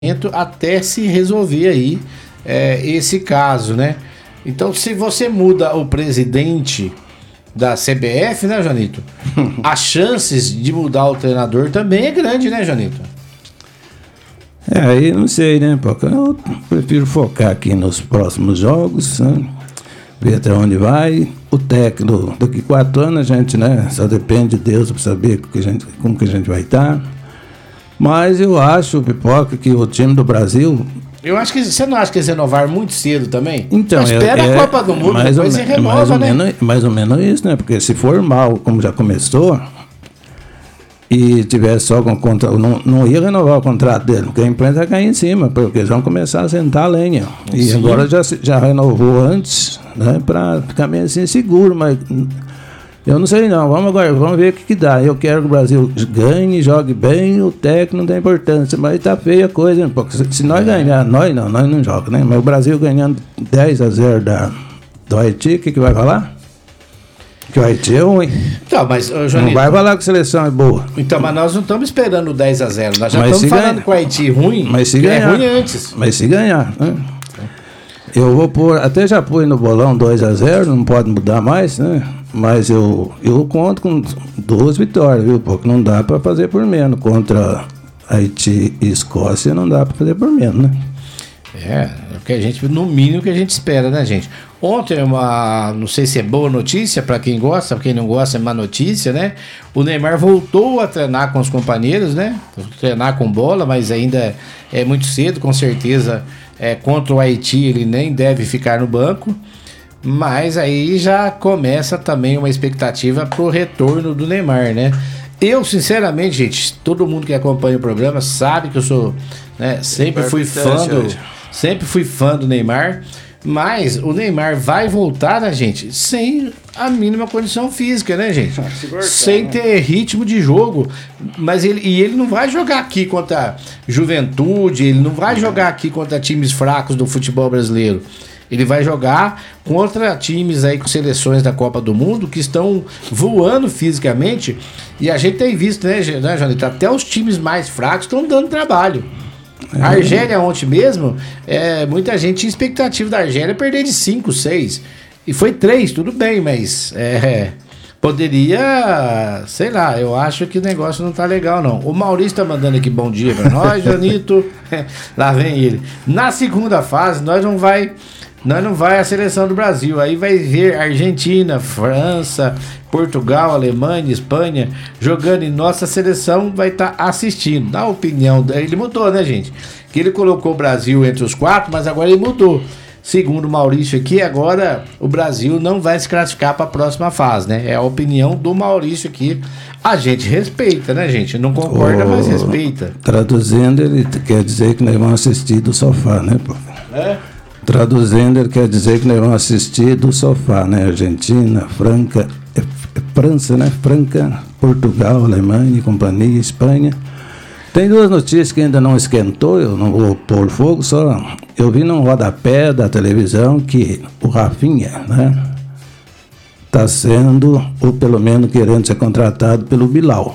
até se resolver aí esse caso, né? Então, se você muda o presidente da CBF, né, Janito? As chances de mudar o treinador também é grande, né, Janito? Aí não sei, né, Poca? Eu prefiro focar aqui nos próximos jogos, né? Ver até onde vai. O técnico, daqui 4 anos a gente, né, só depende de Deus para saber como que a gente vai estar. Mas eu acho, Pipoca, que o time do Brasil... Eu acho que você não acha que eles renovaram muito cedo também? Então, espera a Copa do Mundo, depois você renova, né? Mais ou menos isso, né? Porque se for mal, como já começou, e tivesse só com contrato, não ia renovar o contrato dele, porque a imprensa vai cair em cima, porque eles vão começar a sentar a lenha. E sim, agora já renovou antes, né? Para ficar meio assim seguro, mas... Eu não sei não, vamos ver o que dá. Eu quero que o Brasil ganhe, jogue bem, o técnico não tem importância, mas tá feia a coisa, né? Porque se nós ganhar, nós não jogamos, né? Mas o Brasil ganhando 10-0 do Haiti, o que vai falar? Que o Haiti é ruim. Então, mas, Janito, não vai falar que a seleção é boa. Então, mas nós não estamos esperando 10-0, nós já estamos falando que o Haiti é ruim, mas se ganhar, é ruim antes. Mas se ganhar, né? Eu vou pôr, até já pus no bolão 2-0, não pode mudar mais, né? Mas eu conto com 2 vitórias, viu? Porque não dá para fazer por menos. Contra Haiti e Escócia não dá para fazer por menos, né? É o que a gente, no mínimo que a gente espera, né, gente? Ontem, não sei se é boa notícia para quem gosta, para quem não gosta é má notícia, né? O Neymar voltou a treinar com os companheiros, né? Treinar com bola, mas ainda é muito cedo, com certeza. Contra o Haiti ele nem deve ficar no banco. Mas aí já começa também uma expectativa pro retorno do Neymar, né? Eu, sinceramente, gente, todo mundo que acompanha o programa sabe que eu sou, né, sempre fui fã do Neymar, mas o Neymar vai voltar, né, gente, sem a mínima condição física, né, gente? Sem ter ritmo de jogo, mas ele não vai jogar aqui contra Juventude, ele não vai jogar aqui contra times fracos do futebol brasileiro. Ele vai jogar contra times aí com seleções da Copa do Mundo que estão voando fisicamente. E a gente tem visto, né, Janita? Até os times mais fracos estão dando trabalho. A Argélia ontem mesmo, muita gente tinha expectativa da Argélia perder de 5, 6. E foi 3, tudo bem, mas poderia, sei lá, eu acho que o negócio não tá legal, não. O Maurício tá mandando aqui bom dia pra nós, Janito. Lá vem ele. Na segunda fase, nós não vai a seleção do Brasil, aí vai ver Argentina, França, Portugal, Alemanha, Espanha jogando, e nossa seleção vai estar assistindo. Na opinião dele, ele mudou, né, gente? Que ele colocou o Brasil entre os 4, mas agora ele mudou. Segundo o Maurício aqui, agora o Brasil não vai se classificar para a próxima fase, né? É a opinião do Maurício aqui. A gente respeita, né, gente? Não concorda, mas respeita. Traduzindo, ele quer dizer que nós vamos assistir do sofá, né, pô? Traduzindo, ele quer dizer que nós vamos assistir do sofá, né? Argentina, França, né? Franca, Portugal, Alemanha e companhia, Espanha. Tem 2 notícias que ainda não esquentou, eu não vou pôr fogo, só eu vi num rodapé da televisão que o Rafinha, né? Está sendo, ou pelo menos querendo ser contratado pelo Bilal.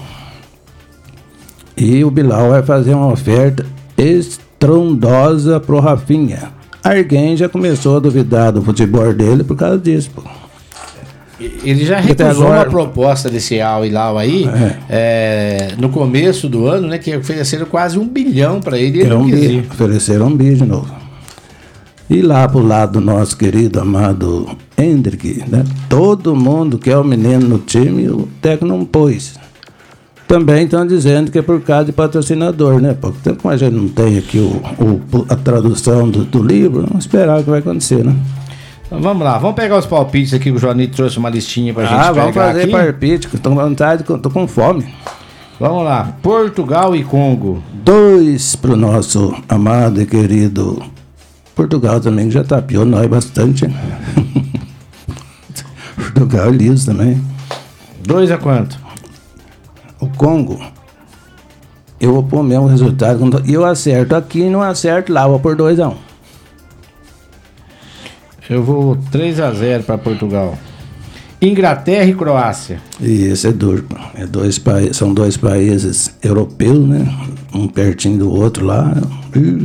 E o Bilal vai fazer uma oferta estrondosa pro Rafinha. Alguém já começou a duvidar do futebol dele por causa disso, pô. Ele já recusou uma proposta desse Al Hilal aí, no começo do ano, né? Que ofereceram quase 1 bilhão para ele. Ofereceram 1 bilhão de novo. E lá pro lado do nosso querido, amado Hendrick, né? Todo mundo quer o menino no time, o técnico não pôs. Também estão dizendo que é por causa de patrocinador, né? Porque como a gente não tem aqui a tradução do livro, vamos esperar o que vai acontecer, né? Então, vamos lá, vamos pegar os palpites aqui, que o Joanito trouxe uma listinha pra gente pegar aqui. Vamos fazer palpite, que estou com vontade, tô com fome. Vamos lá, Portugal e Congo. 2 pro nosso amado e querido Portugal também, que já tapeou nós bastante. Portugal é liso também. 2 a quanto? O Congo, eu vou pôr o mesmo resultado. E eu acerto aqui e não acerto lá, vou por 2 a 1. Eu vou 3 a 0 para Portugal. Inglaterra e Croácia. E esse é duro, pô. São dois países europeus, né? Um pertinho do outro lá.